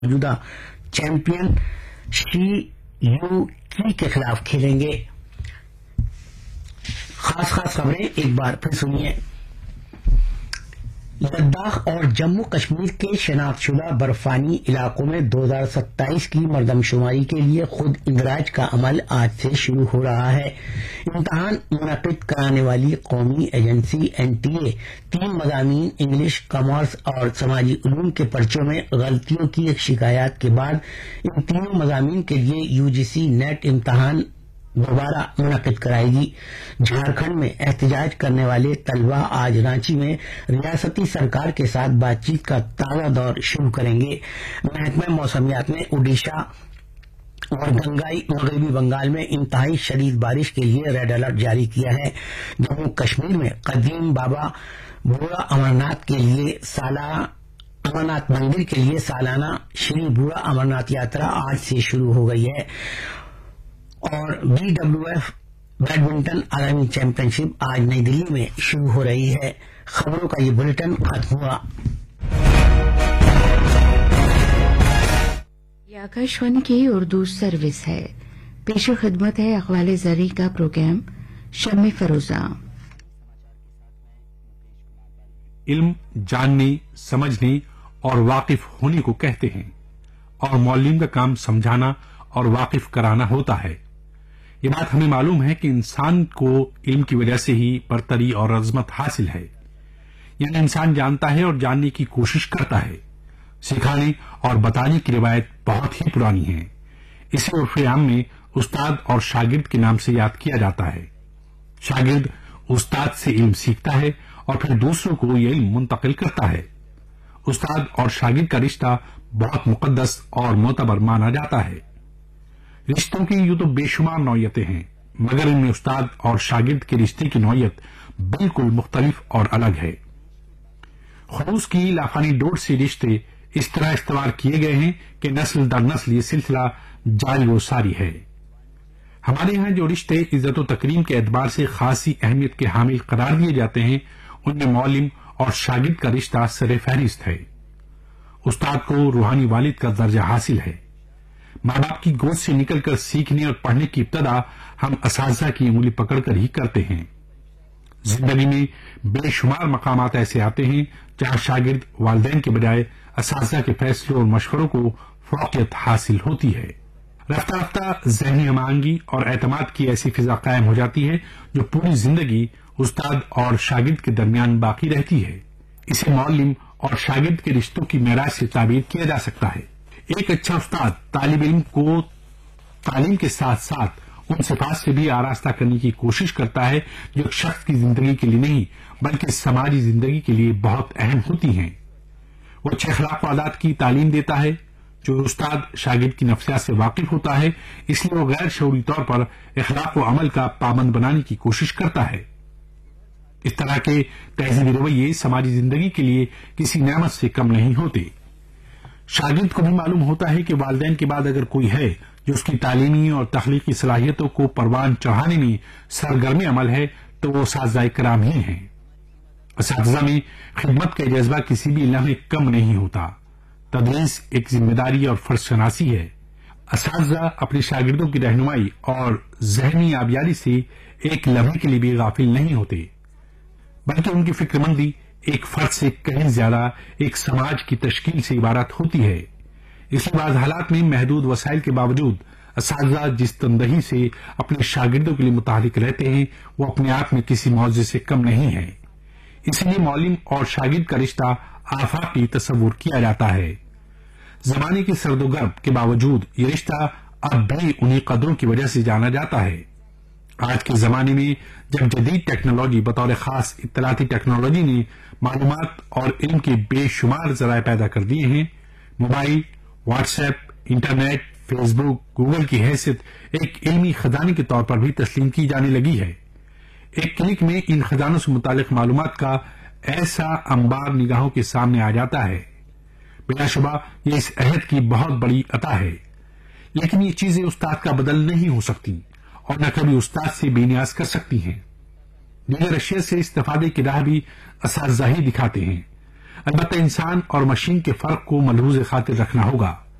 موجودہ champion she you کی کے خلاف کھیلیں گے۔ خاص خبریں ایک بار پھر سنیے۔ لداخ اور جموں کشمیر کے شناخت شدہ برفانی علاقوں میں 2027 کی مردم شماری کے لیے خود اندراج کا عمل آج سے شروع ہو رہا ہے۔ امتحان منعقد کرانے والی قومی ایجنسی NTA 3 مضامین انگلش، کامرس اور سماجی علوم کے پرچوں میں غلطیوں کی شکایات کے بعد ان تینوں مضامین کے لیے UGC نیٹ امتحان دوبارہ منعقد کرائے گی۔ جھارکھنڈ میں احتجاج کرنے والے طلبہ آج رانچی میں ریاستی سرکار کے ساتھ بات چیت کا تازہ دور شروع کریں گے۔ محکمہ موسمیات نے اڈیشہ اور گنگائی مغربی بنگال میں انتہائی شدید بارش کے لیے ریڈ الرٹ جاری کیا ہے۔ جموں کشمیر میں قدیم بابا بوڑھا امرناتھ مندر کے لیے سالانہ شری بوڑھا امرناتھ یاترا آج سے شروع ہو گئی ہے، اور BWF بیڈمنٹن عالمی چیمپئن شپ آج نئی دلی میں شروع ہو رہی ہے۔ خبروں کا یہ بلیٹن ختم ہوا۔ یہ آکاشوانی کی اردو سروس ہے۔ پیش خدمت ہے اقوال زرعی کا پروگرام شمع فروزہ۔ علم جاننے، سمجھنے اور واقف ہونے کو کہتے ہیں، اور معلم کا کام سمجھانا اور واقف کرانا ہوتا ہے۔ یہ بات ہمیں معلوم ہے کہ انسان کو علم کی وجہ سے ہی برتری اور عظمت حاصل ہے، یعنی انسان جانتا ہے اور جاننے کی کوشش کرتا ہے۔ سکھانے اور بتانے کی روایت بہت ہی پرانی ہے۔ اسے عرف عام میں استاد اور شاگرد کے نام سے یاد کیا جاتا ہے۔ شاگرد استاد سے علم سیکھتا ہے اور پھر دوسروں کو یہ علم منتقل کرتا ہے۔ استاد اور شاگرد کا رشتہ بہت مقدس اور معتبر مانا جاتا ہے۔ رشتوں کی یوں تو بے شمار نوعیتیں ہیں، مگر ان میں استاد اور شاگرد کے رشتے کی نوعیت بالکل مختلف اور الگ ہے۔ خلوص کی لافانی ڈور سے رشتے اس طرح استوار کیے گئے ہیں کہ نسل در نسل یہ سلسلہ جاری و ساری ہے۔ ہمارے ہاں جو رشتے عزت و تکریم کے اعتبار سے خاصی اہمیت کے حامل قرار دیے جاتے ہیں، ان میں معلم اور شاگرد کا رشتہ سر فہرست ہے۔ استاد کو روحانی والد کا درجہ حاصل ہے۔ ماں باپ کی گود سے نکل کر سیکھنے اور پڑھنے کی ابتدا ہم اساتذہ کی انگلی پکڑ کر ہی کرتے ہیں۔ زندگی میں بے شمار مقامات ایسے آتے ہیں جہاں شاگرد والدین کے بجائے اساتذہ کے فیصلوں اور مشوروں کو فوقیت حاصل ہوتی ہے۔ رفتہ رفتہ ذہنی ہم آہنگی اور اعتماد کی ایسی فضا قائم ہو جاتی ہے جو پوری زندگی استاد اور شاگرد کے درمیان باقی رہتی ہے۔ اسے معلم اور شاگرد کے رشتوں کی معراج سے تعبیر کیا جا سکتا ہے۔ ایک اچھا استاد طالب علم کو تعلیم کے ساتھ ساتھ ان صفات سے بھی آراستہ کرنے کی کوشش کرتا ہے جو ایک شخص کی زندگی کے لیے نہیں بلکہ سماجی زندگی کے لیے بہت اہم ہوتی ہیں۔ وہ اچھے اخلاق و عادات کی تعلیم دیتا ہے۔ جو استاد شاگرد کی نفسیات سے واقف ہوتا ہے، اس لیے وہ غیر شعوری طور پر اخلاق و عمل کا پابند بنانے کی کوشش کرتا ہے۔ اس طرح کے تہذیبی رویے سماجی زندگی کے لیے کسی نعمت سے کم نہیں ہوتے۔ شاگرد کو بھی معلوم ہوتا ہے کہ والدین کے بعد اگر کوئی ہے جو اس کی تعلیمی اور تخلیقی صلاحیتوں کو پروان چڑھانے میں سرگرم عمل ہے تو وہ اساتذہ کرام ہی ہیں۔ اساتذہ میں خدمت کا جذبہ کسی بھی لمحے کم نہیں ہوتا۔ تدریس ایک ذمہ داری اور فرض شناسی ہے۔ اساتذہ اپنے شاگردوں کی رہنمائی اور ذہنی آبیاری سے ایک لمحے کے لیے بھی غافل نہیں ہوتے، بلکہ ان کی فکر مندی ایک فرد سے کہیں زیادہ ایک سماج کی تشکیل سے عبارت ہوتی ہے۔ اس لیے بعض حالات میں محدود وسائل کے باوجود اساتذہ جس تندہی سے اپنے شاگردوں کے لیے متحرک رہتے ہیں وہ اپنے آپ میں کسی معجزے سے کم نہیں ہے۔ اس لیے معلم اور شاگرد کا رشتہ آفاقی تصور کیا جاتا ہے۔ زمانے کی سرد و گرم کے باوجود یہ رشتہ اب بھی انہی قدروں کی وجہ سے جانا جاتا ہے۔ آج کے زمانے میں جب جدید ٹیکنالوجی بطور خاص اطلاعاتی ٹیکنالوجی نے معلومات اور علم کے بے شمار ذرائع پیدا کر دیے ہیں، mobile, what's app, internet, face بک، گوگل کی حیثیت ایک علمی خزانے کے طور پر بھی تسلیم کی جانے لگی ہے۔ ایک کلک میں ان خزانوں سے متعلق معلومات کا ایسا انبار نگاہوں کے سامنے آ جاتا ہے۔ بلا شبہ یہ اس عہد کی بہت بڑی عطا ہے، لیکن یہ چیزیں استاد کا بدل نہیں ہو سکتی اور نہ کبھی استاد سے بے نیاز کر سکتی ہیں۔ دیگر اشیاء سے استفادے کی راہ بھی اساتذہ ہی دکھاتے ہیں۔ البتہ انسان اور مشین کے فرق کو ملحوظ خاطر رکھنا ہوگا۔